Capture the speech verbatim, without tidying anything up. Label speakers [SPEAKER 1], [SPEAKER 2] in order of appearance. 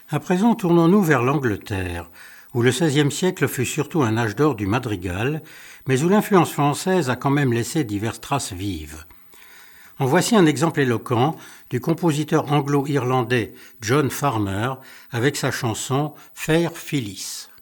[SPEAKER 1] À présent, tournons-nous vers l'Angleterre, où le seizième siècle fut surtout un âge d'or du madrigal, mais où l'influence française a quand même laissé diverses traces vives. En voici un exemple éloquent du compositeur anglo-irlandais John Farmer avec sa chanson Fair Phyllis.